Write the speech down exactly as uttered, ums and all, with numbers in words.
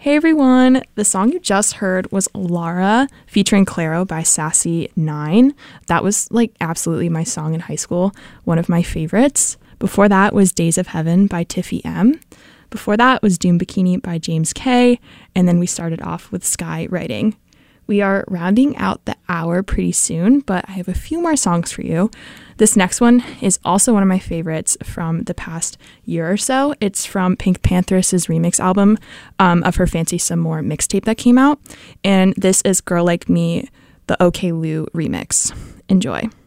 Hey everyone, the song you just heard was Lara featuring Clairo by Sassy nine. That was like absolutely my song in high school, one of my favorites. Before that was Days of Heaven by Tiffy M. Before that was Doom Bikini by James K. And then we started off with Sky Writing. We are rounding out the hour pretty soon, but I have a few more songs for you. This next one is also one of my favorites from the past year or so. It's from Pink Pantheress' remix album um, of her Fancy Some More mixtape that came out. And this is Girl Like Me, the OK Lou remix. Enjoy.